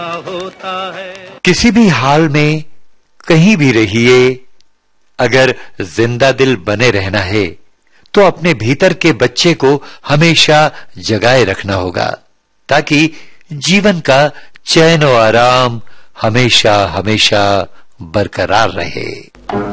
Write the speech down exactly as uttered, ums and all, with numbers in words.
होता है। किसी भी हाल में कहीं भी रहिए, अगर जिंदा दिल बने रहना है तो अपने भीतर के बच्चे को हमेशा जगाए रखना होगा, ताकि जीवन का चैन और आराम हमेशा हमेशा बरकरार रहे।